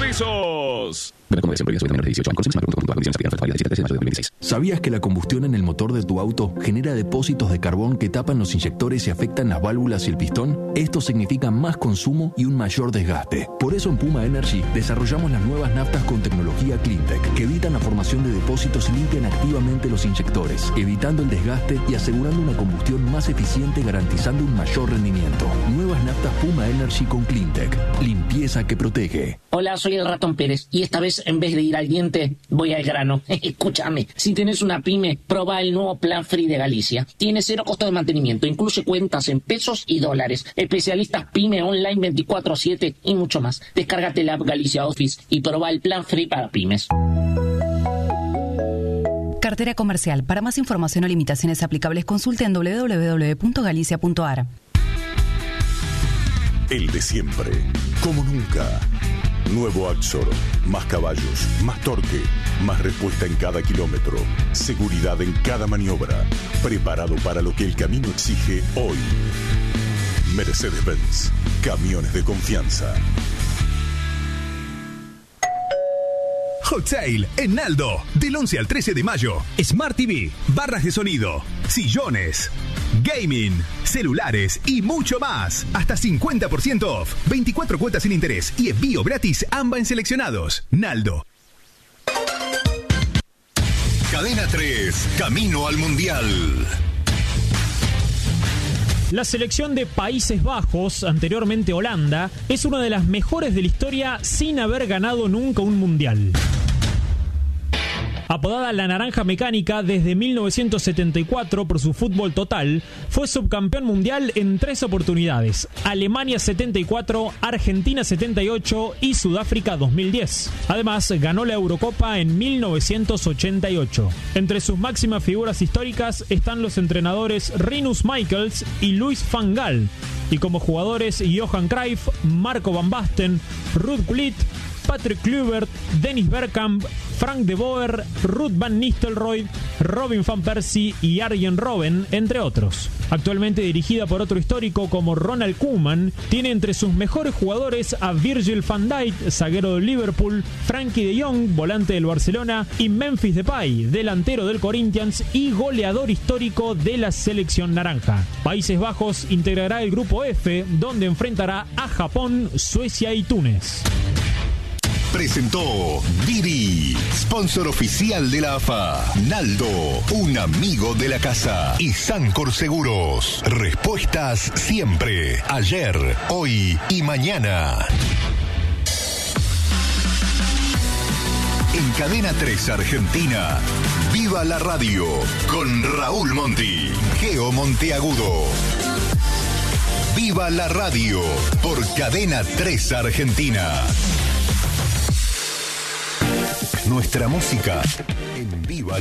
pesos. ¿Sabías que la combustión en el motor de tu auto genera depósitos de carbón que tapan los inyectores y afectan las válvulas y el pistón? Esto significa más consumo y un mayor desgaste. Por eso en Puma Energy desarrollamos las nuevas naftas con tecnología CleanTech que evitan la formación de depósitos y limpian activamente los inyectores, evitando el desgaste y asegurando una combustión más eficiente, garantizando un mayor rendimiento. Nuevas naftas Puma Energy con CleanTech. Limpieza que protege. Hola, soy el Ratón Pérez y esta vez en vez de ir al diente voy al grano. Escúchame, si tenés una pyme, probá el nuevo Plan Free de Galicia. Tiene 0 costo de mantenimiento, incluye cuentas en pesos y dólares, especialistas pyme online 24/7 y mucho más. Descárgate la app Galicia Office y probá el Plan Free para pymes. Cartera comercial. Para más información o limitaciones aplicables, consulte en www.galicia.ar. El de siempre, como nunca. Nuevo Axor, más caballos, más torque, más respuesta en cada kilómetro, seguridad en cada maniobra, preparado para lo que el camino exige hoy. Mercedes-Benz, camiones de confianza. Hot Sale en Naldo, del 11 al 13 de mayo. Smart TV, barras de sonido, sillones, gaming, celulares y mucho más. Hasta 50% off, 24 cuotas sin interés y envío gratis AMBA en seleccionados. Naldo. Cadena 3, camino al Mundial. La selección de Países Bajos, anteriormente Holanda, es una de las mejores de la historia sin haber ganado nunca un mundial. Apodada la Naranja Mecánica desde 1974 por su fútbol total, fue subcampeón mundial en 3 oportunidades: Alemania 74, Argentina 78 y Sudáfrica 2010. Además, ganó la Eurocopa en 1988. Entre sus máximas figuras históricas están los entrenadores Rinus Michels y Louis van Gaal, y como jugadores Johan Cruyff, Marco van Basten, Ruud Gullit, Patrick Kluivert, Dennis Bergkamp, Frank de Boer, Ruud van Nistelrooy, Robin van Persie y Arjen Robben, entre otros. Actualmente dirigida por otro histórico como Ronald Koeman, tiene entre sus mejores jugadores a Virgil van Dijk, zaguero del Liverpool, Frankie de Jong, volante del Barcelona, y Memphis Depay, delantero del Corinthians y goleador histórico de la selección naranja. Países Bajos integrará el grupo F, donde enfrentará a Japón, Suecia y Túnez. Presentó Didi, sponsor oficial de la AFA. Naldo, un amigo de la casa. Y Sancor Seguros, respuestas siempre, ayer, hoy y mañana. En Cadena 3 Argentina, Viva la Radio, con Raúl Monti, Geo Monteagudo. Viva la Radio, por Cadena 3 Argentina. Nuestra música en Viva